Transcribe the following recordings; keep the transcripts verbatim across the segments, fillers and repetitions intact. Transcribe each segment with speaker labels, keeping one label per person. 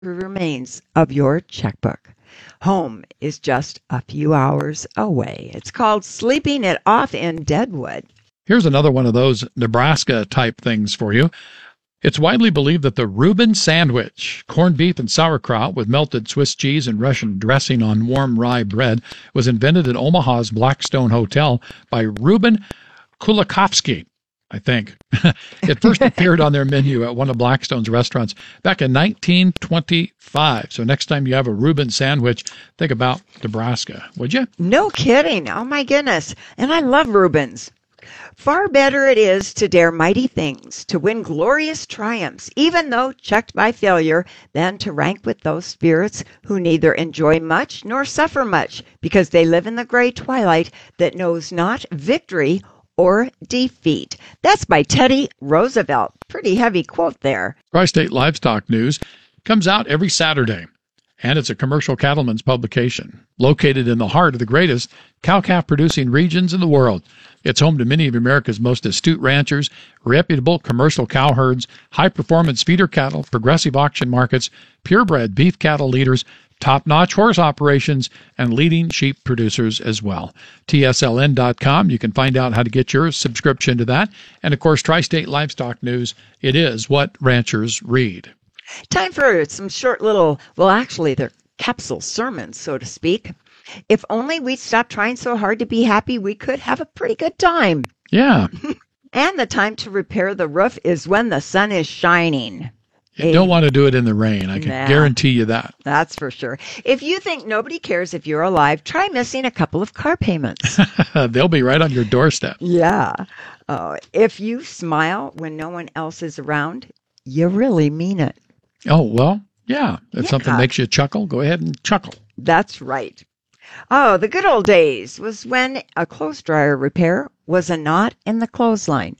Speaker 1: remains of your checkbook. Home is just a few hours away. It's called Sleeping It Off in Deadwood.
Speaker 2: Here's another one of those Nebraska-type things for you. It's widely believed that the Reuben sandwich, corned beef and sauerkraut with melted Swiss cheese and Russian dressing on warm rye bread, was invented at Omaha's Blackstone Hotel by Reuben Kulikovsky, I think. It first appeared on their menu at one of Blackstone's restaurants back in nineteen twenty-five. So next time you have a Reuben sandwich, think about Nebraska, would you?
Speaker 1: No kidding. Oh, my goodness. And I love Reubens. Far better it is to dare mighty things, to win glorious triumphs, even though checked by failure, than to rank with those spirits who neither enjoy much nor suffer much, because they live in the gray twilight that knows not victory or defeat. That's by Teddy Roosevelt. Pretty heavy quote there.
Speaker 2: Tri-State Livestock News comes out every Saturday, and it's a commercial cattleman's publication located in the heart of the greatest cow-calf producing regions in the world. It's home to many of America's most astute ranchers, reputable commercial cow herds, high-performance feeder cattle, progressive auction markets, purebred beef cattle leaders, top-notch horse operations, and leading sheep producers as well. T S L N dot com, you can find out how to get your subscription to that. And, of course, Tri-State Livestock News, it is what ranchers read.
Speaker 1: Time for some short little, well, actually, they're capsule sermons, so to speak. If only we'd stop trying so hard to be happy, we could have a pretty good time.
Speaker 2: Yeah.
Speaker 1: And the time to repair the roof is when the sun is shining.
Speaker 2: You don't want to do it in the rain. I can
Speaker 1: Nah.
Speaker 2: guarantee you that.
Speaker 1: That's for sure. If you think nobody cares if you're alive, try missing a couple of car payments.
Speaker 2: They'll be right on your doorstep.
Speaker 1: Yeah. Uh, if you smile when no one else is around, you really mean it.
Speaker 2: Oh, well, yeah. If
Speaker 1: Yeah.
Speaker 2: something makes you chuckle, go ahead and chuckle.
Speaker 1: That's right. Oh, the good old days was when a clothes dryer repair was a knot in the clothesline.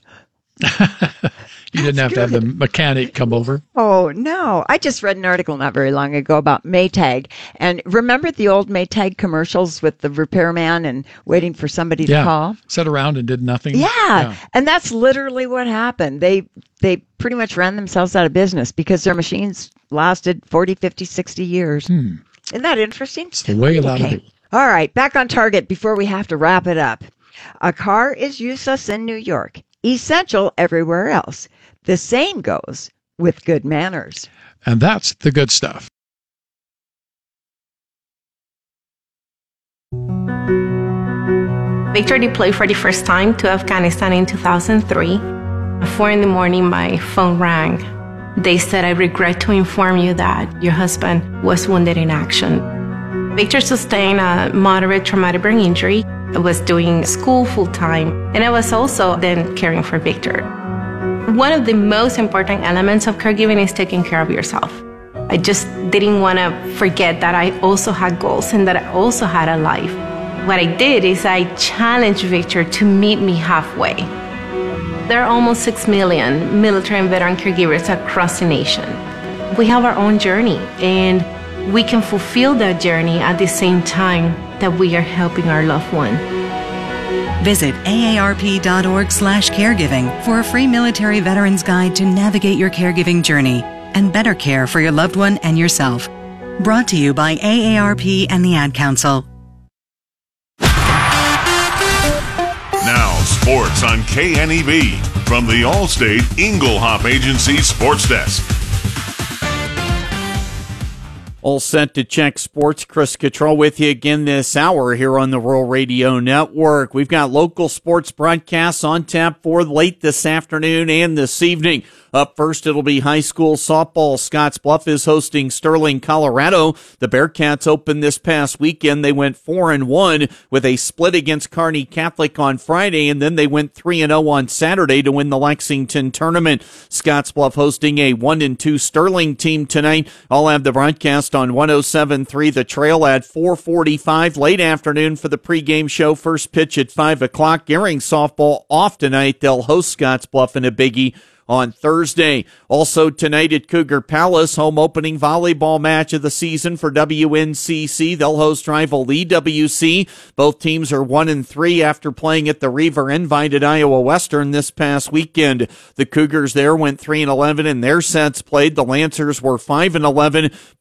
Speaker 2: You didn't have to have the mechanic come over.
Speaker 1: Oh, no. I just read an article not very long ago about Maytag. And remember the old Maytag commercials with the repairman and waiting for somebody to
Speaker 2: Yeah.
Speaker 1: call?
Speaker 2: Sat around and did nothing.
Speaker 1: Yeah.
Speaker 2: Yeah.
Speaker 1: And that's literally what happened. They they pretty much ran themselves out of business because their machines lasted forty, fifty, sixty years.
Speaker 2: Hmm.
Speaker 1: Isn't that interesting?
Speaker 2: It's the way it ought to
Speaker 1: Okay.
Speaker 2: be.
Speaker 1: All right, back on target before we have to wrap it up. A car is useless in New York, essential everywhere else. The same goes with good manners.
Speaker 2: And that's the good stuff.
Speaker 3: Victor deployed for the first time to Afghanistan in two thousand three. At four in the morning, my phone rang. They said, "I regret to inform you that your husband was wounded in action." Victor sustained a moderate traumatic brain injury. I was doing school full-time, and I was also then caring for Victor. One of the most important elements of caregiving is taking care of yourself. I just didn't want to forget that I also had goals and that I also had a life. What I did is I challenged Victor to meet me halfway. There are almost six million military and veteran caregivers across the nation. We have our own journey, and we can fulfill that journey at the same time that we are helping our loved one.
Speaker 4: Visit A A R P dot org slash caregiving for a free military veterans guide to navigate your caregiving journey and better care for your loved one and yourself. Brought to you by A A R P and the Ad Council.
Speaker 5: Now, sports on K N E B from the Allstate Inglehop Agency Sports Desk.
Speaker 6: All set to check sports. Chris Cottrell with you again this hour here on the Rural Radio Network. We've got local sports broadcasts on tap for late this afternoon and this evening. Up first, it'll be high school softball. Scottsbluff is hosting Sterling, Colorado. The Bearcats opened this past weekend. They went four and one with a split against Kearney Catholic on Friday, and then they went three and oh on Saturday to win the Lexington tournament. Scottsbluff hosting a one and two Sterling team tonight. I'll have the broadcast on one oh seven point three The Trail at four forty-five late afternoon for the pregame show. First pitch at five o'clock. Gering softball off tonight. They'll host Scottsbluff in a biggie. on Thursday. Also tonight at Cougar Palace, home opening volleyball match of the season for W N C C. They'll host rival E W C. Both teams are one and three after playing at the Reaver Invite at Iowa Western this past weekend. The Cougars there went three and eleven in their sets played. The Lancers were five and eleven.